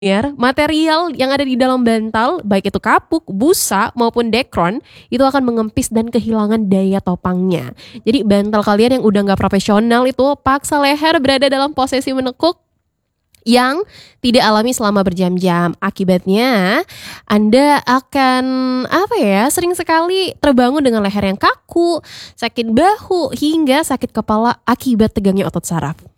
material yang ada di dalam bantal, baik itu kapuk, busa, maupun dekron, itu akan mengempis dan kehilangan daya topangnya. Jadi bantal kalian yang udah gak profesional itu paksa leher berada dalam posisi menekuk yang tidak alami selama berjam-jam. Akibatnya Anda akan sering sekali terbangun dengan leher yang kaku, sakit bahu, hingga sakit kepala akibat tegangnya otot saraf.